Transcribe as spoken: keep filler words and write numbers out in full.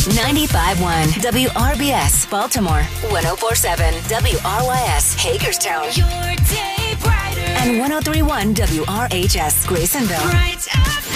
ninety-five point one W R B S Baltimore, one oh four point seven W R Y S Hagerstown, Your day brighter. and one oh three point one W R H S Graysonville. Bright F M.